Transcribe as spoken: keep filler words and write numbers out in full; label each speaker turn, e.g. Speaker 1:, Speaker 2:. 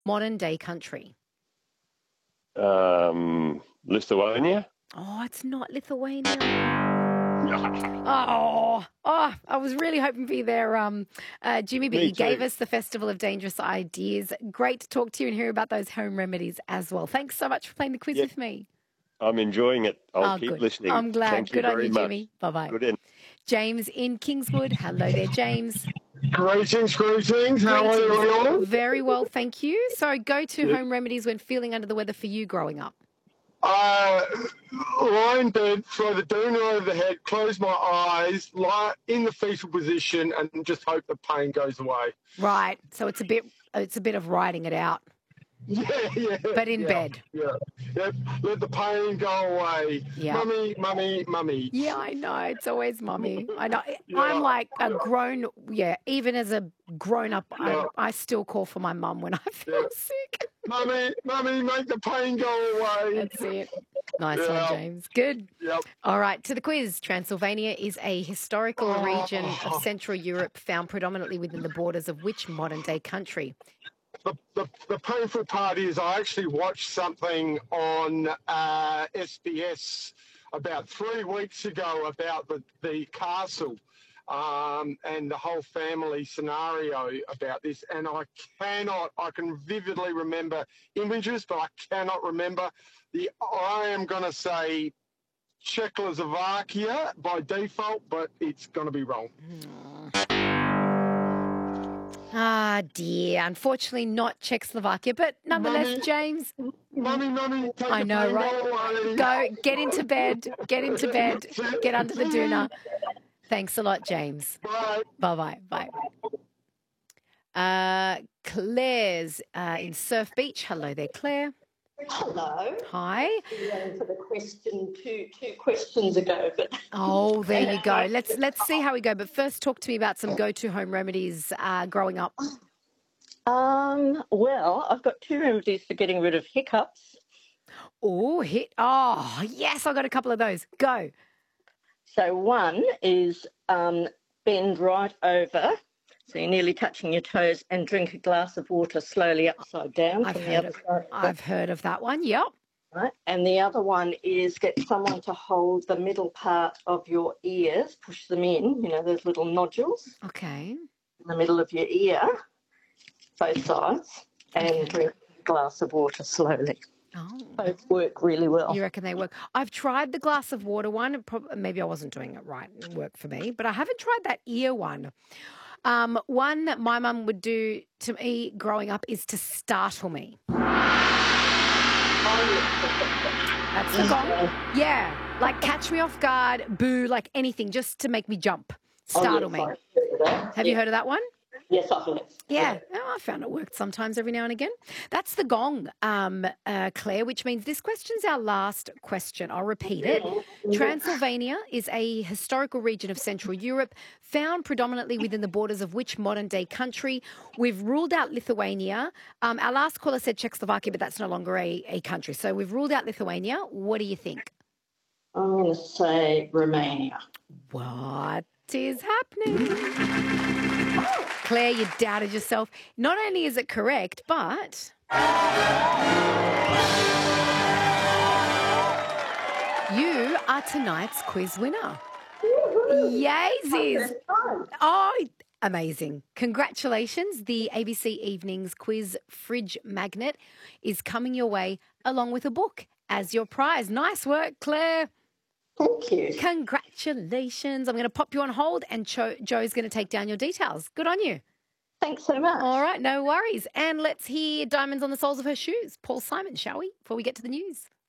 Speaker 1: modern day country?
Speaker 2: Um, Lithuania?
Speaker 1: Oh, it's not Lithuania. Oh, oh, I was really hoping for you there, um, uh, Jimmy, but
Speaker 2: Me
Speaker 1: you gave
Speaker 2: too.
Speaker 1: us the Festival of Dangerous Ideas. Great to talk to you and hear about those home remedies as well. Thanks so much for playing the quiz
Speaker 2: Yeah,
Speaker 1: with me.
Speaker 2: I'm enjoying it. I'll
Speaker 1: Oh,
Speaker 2: keep
Speaker 1: good.
Speaker 2: listening.
Speaker 1: I'm glad.
Speaker 2: Thank you
Speaker 1: Good on
Speaker 2: very
Speaker 1: you,
Speaker 2: much.
Speaker 1: Jimmy. Bye-bye.
Speaker 2: Good in.
Speaker 1: James in Kingswood. Hello there, James.
Speaker 3: Greetings, greetings. How are
Speaker 1: Greetings.
Speaker 3: you all?
Speaker 1: Very well, thank you. So go-to
Speaker 3: Yeah.
Speaker 1: home remedies when feeling under the weather for you growing up.
Speaker 3: Uh, lie in bed, throw the doona over the head, close my eyes, lie in the fetal position, and just hope the pain goes away.
Speaker 1: Right. So it's a bit it's a bit of writing it out,
Speaker 3: Yeah, yeah.
Speaker 1: but in
Speaker 3: yeah,
Speaker 1: bed.
Speaker 3: Yeah, yeah. Let the pain go away.
Speaker 1: Yeah.
Speaker 3: Mummy, mummy, mummy.
Speaker 1: Yeah, I know. It's always mummy. I know.
Speaker 3: Yeah,
Speaker 1: I'm like a
Speaker 3: yeah.
Speaker 1: grown, yeah, even as a grown up,
Speaker 3: Yeah.
Speaker 1: I, I still call for my mum when I feel
Speaker 3: Yeah.
Speaker 1: sick.
Speaker 3: Mummy, mummy, make the pain go away.
Speaker 1: That's it. Nice one,
Speaker 3: Yeah.
Speaker 1: James. Good.
Speaker 3: Yep.
Speaker 1: All right, to the quiz. Transylvania is a historical region of
Speaker 3: Oh.
Speaker 1: Central Europe found predominantly within the borders of which modern-day country?
Speaker 3: The, the, the painful part is I actually watched something on uh, S B S about three weeks ago about the, the castle um, and the whole family scenario about this. And I cannot, I can vividly remember images, but I cannot remember. The I am going to say Czechoslovakia by default, but it's going to be wrong.
Speaker 1: Ah, dear. Unfortunately, not Czechoslovakia, but nonetheless,
Speaker 3: Mummy.
Speaker 1: James.
Speaker 3: Mummy, mummy, take
Speaker 1: I
Speaker 3: the
Speaker 1: know,
Speaker 3: pain
Speaker 1: right?
Speaker 3: away.
Speaker 1: Go, get into bed. Get into bed. Get under the doona. Thanks a lot, James.
Speaker 3: Bye.
Speaker 1: Bye-bye. Bye. Uh, Claire's uh, in Surf Beach. Hello there, Claire.
Speaker 4: Hello.
Speaker 1: Hi.
Speaker 4: We ran for the question two two questions ago, but
Speaker 1: Oh, there you go. Let's let's see how we go. But first, talk to me about some go-to home remedies uh, growing up.
Speaker 4: um, well, I've got two remedies for getting rid of hiccups.
Speaker 1: Oh, hit. Oh, yes, I got a couple of those. Go.
Speaker 4: So one is um, bend right over, so you're nearly touching your toes, and drink a glass of water slowly upside down
Speaker 1: I've
Speaker 4: from the
Speaker 1: heard
Speaker 4: other
Speaker 1: of,
Speaker 4: side.
Speaker 1: I've heard of that one. Yep.
Speaker 4: Right. And the other one is get someone to hold the middle part of your ears, push them in, you know, those little nodules
Speaker 1: Okay.
Speaker 4: in the middle of your ear, both sides, and
Speaker 1: Okay.
Speaker 4: drink a glass of water slowly.
Speaker 1: Oh.
Speaker 4: Both work really well.
Speaker 1: You reckon they work? I've tried the glass of water one. It prob- maybe I wasn't doing it right. It worked for me, but I haven't tried that ear one. Um, one that my mum would do to me growing up is to startle me. That's the gong. Yeah, like catch me off guard, boo, like anything, just to make me jump, startle me. Have you heard of that one?
Speaker 4: Yes, I have.
Speaker 1: Yeah, oh, I found it worked sometimes every now and again. That's the gong, um, uh, Claire, which means this question's our last question. I'll repeat it. Transylvania is a historical region of Central Europe found predominantly within the borders of which modern-day country? We've ruled out Lithuania. Um, our last caller said Czechoslovakia, but that's no longer a, a country. So we've ruled out Lithuania. What do you think?
Speaker 4: I'm going to say Romania.
Speaker 1: What is happening? Claire, you doubted yourself. Not only is it correct, but you are tonight's quiz winner. Yaysies. Oh, amazing. Congratulations. The A B C Evenings Quiz Fridge Magnet is coming your way along with a book as your prize. Nice work, Claire.
Speaker 4: Thank you.
Speaker 1: Congratulations. I'm going to pop you on hold and Cho- Joe's going to take down your details. Good on you.
Speaker 4: Thanks so much.
Speaker 1: All right, no worries. And let's hear Diamonds on the Soles of Her Shoes. Paul Simon, shall we, before we get to the news?